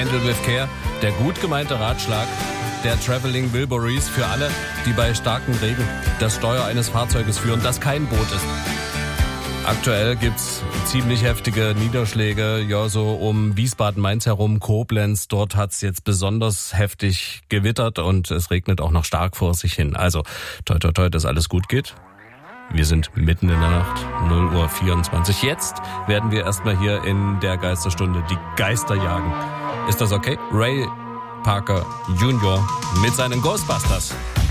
Handle with Care, der gut gemeinte Ratschlag der Traveling Wilburys für alle, die bei starkem Regen das Steuer eines Fahrzeuges führen, das kein Boot ist. Aktuell gibt's ziemlich heftige Niederschläge, ja, so um Wiesbaden-Mainz herum, Koblenz. Dort hat's jetzt besonders heftig gewittert und es regnet auch noch stark vor sich hin. Also, toi, toi, toi, dass alles gut geht. Wir sind mitten in der Nacht, 0:24 Uhr. Jetzt werden wir erstmal hier in der Geisterstunde die Geister jagen. Ist das okay? Ray Parker Jr. mit seinen Ghostbusters.